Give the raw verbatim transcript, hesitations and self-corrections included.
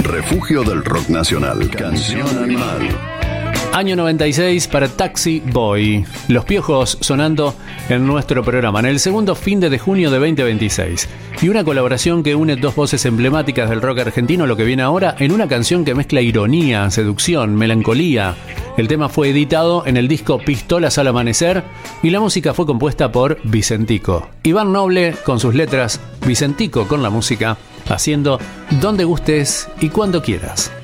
refugio del rock nacional. Canción Animal. Año noventa y seis para Taxi Boy. Los Piojos sonando en nuestro programa en el segundo fin de junio de veinte veintiséis. Y una colaboración que une dos voces emblemáticas del rock argentino, lo que viene ahora, en una canción que mezcla ironía, seducción, melancolía. El tema fue editado en el disco Pistolas al Amanecer y la música fue compuesta por Vicentico. Iván Noble con sus letras, Vicentico con la música, haciendo Donde Gustes y Cuando Quieras.